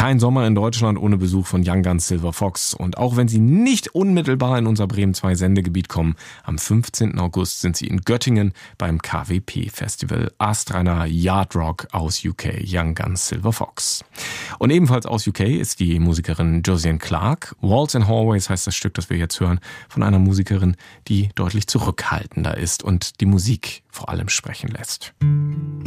Kein Sommer in Deutschland ohne Besuch von Young Guns Silver Fox. Und auch wenn sie nicht unmittelbar in unser Bremen 2 Sendegebiet kommen, am 15. August sind sie in Göttingen beim KWP-Festival. Astreiner Yard Rock aus UK, Young Guns Silver Fox. Und ebenfalls aus UK ist die Musikerin Josiane Clarke. Walls and Hallways heißt das Stück, das wir jetzt hören, von einer Musikerin, die deutlich zurückhaltender ist und die Musik vor allem sprechen lässt.